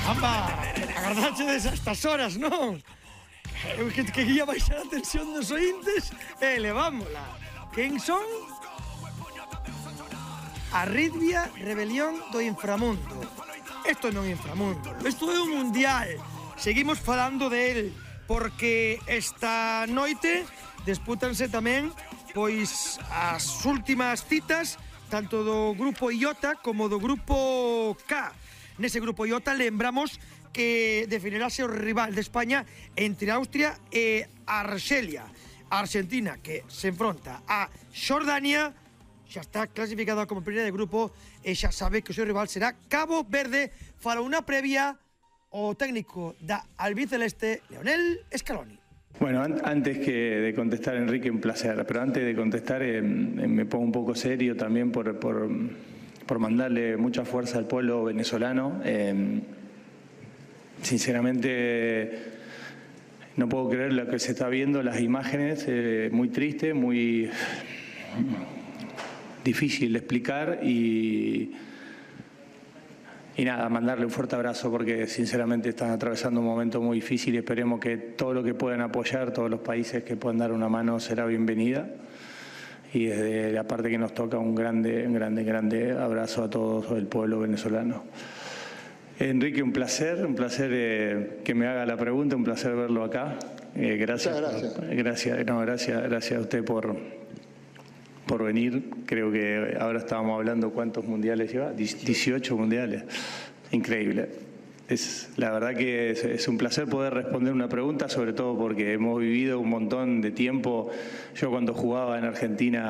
Amba, agardachedes a estas horas, non? Que ia baixar a tensión dos ointes e levámola. Quen son? Arritmia, Rebelión do Inframundo. Isto non é inframundo, isto é un mundial. Seguimos falando del, porque esta noite dispútanse tamén pois as últimas citas tanto do grupo Iota como do grupo K. Nese grupo Iota lembramos que definirase o rival de España entre Austria e Arxelia. A Argentina, que se enfronta a Xordania, xa está clasificada como primeira de grupo e xa sabe que o seu rival será Cabo Verde. Para unha previa o técnico da albiceleste, Leonel Scaloni. Bueno, antes que de contestar, Enrique, un placer, pero antes de contestar me pongo un poco serio también por mandarle mucha fuerza al pueblo venezolano. Sinceramente no puedo creer lo que se está viendo, las imágenes, muy triste, muy difícil de explicar y nada, mandarle un fuerte abrazo porque sinceramente están atravesando un momento muy difícil y esperemos que todo lo que puedan apoyar, todos los países que puedan dar una mano será bienvenida. Y desde la parte que nos toca un grande abrazo a todo el pueblo venezolano. Enrique, un placer que me haga la pregunta, un placer verlo acá. Gracias. Gracias a usted por venir. Creo que ahora estábamos hablando cuántos mundiales lleva, 18 mundiales. Increíble. La verdad que es un placer poder responder una pregunta, sobre todo porque hemos vivido un montón de tiempo. Yo cuando jugaba en Argentina